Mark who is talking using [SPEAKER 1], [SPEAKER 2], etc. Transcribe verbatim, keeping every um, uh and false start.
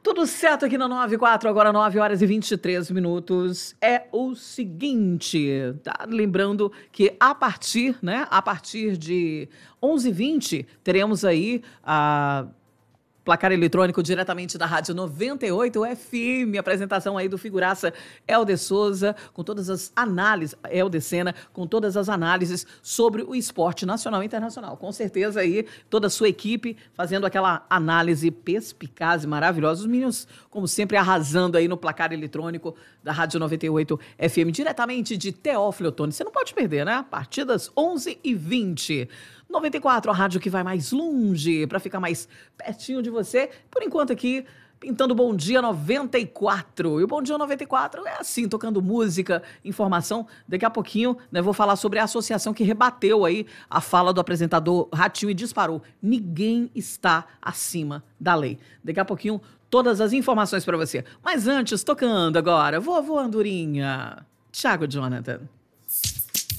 [SPEAKER 1] Tudo certo aqui na noventa e quatro, agora nove horas e vinte e três minutos. É o seguinte, tá? Lembrando que a partir, né, a partir de onze e vinte, teremos aí a placar eletrônico diretamente da Rádio noventa e oito F M, apresentação aí do figuraça Helder Souza, com todas as análises, Helder Sena, com todas as análises sobre o esporte nacional e internacional. Com certeza aí, toda a sua equipe fazendo aquela análise perspicaz e maravilhosa. Os meninos, como sempre, arrasando aí no placar eletrônico da Rádio noventa e oito F M, diretamente de Teófilo Otoni. Você não pode perder, né? A partir das onze e vinte. noventa e quatro, a rádio que vai mais longe, para ficar mais pertinho de você. Por enquanto aqui, pintando Bom Dia noventa e quatro. E o Bom Dia noventa e quatro é assim, tocando música, informação. Daqui a pouquinho, né, vou falar sobre a associação que rebateu aí a fala do apresentador Ratinho e disparou: ninguém está acima da lei. Daqui a pouquinho, todas as informações para você. Mas antes, tocando agora, Vovô Andorinha, Thiago Jonathan.